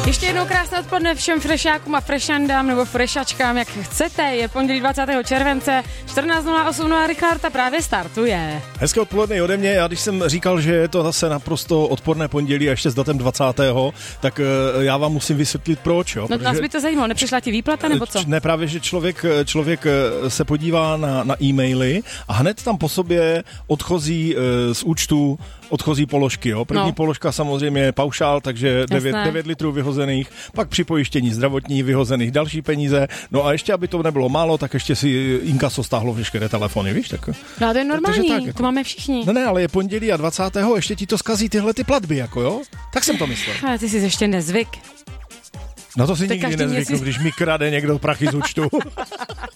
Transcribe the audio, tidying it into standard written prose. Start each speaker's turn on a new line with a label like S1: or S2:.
S1: Ještě jednou krásné odpoledne všem frešákům a frešandám nebo frešačkám, jak chcete. Je pondělí 20. července, 14.08 a Richarda právě startuje.
S2: Hezké odpoledne ode mě. Já když jsem říkal, že je to zase naprosto odporné pondělí a ještě s datem 20., tak já vám musím vysvětlit proč. Jo?
S1: No nás by to zajímalo, nepřišla ti výplata nebo co?
S2: Ne, právě, že člověk se podívá na e-maily a hned tam po sobě odchozí z účtu odchozí položky. Jo? První položka samozřejmě je paušál, takže 9 litrů vyhozených, pak připojištění zdravotní vyhozených, další peníze. No a ještě, aby to nebylo málo, tak ještě si inkaso stáhlo veškeré telefony, víš? Tak,
S1: no to je normální,
S2: tak, jako.
S1: To máme všichni.
S2: Ne, ale je pondělí a 20. ještě ti to zkazí tyhle ty platby, jako jo? Tak jsem to myslel.
S1: Ale ty jsi ještě nezvyk.
S2: No to si nikdy nezvyknu, když mi krade někdo prachy z účtu.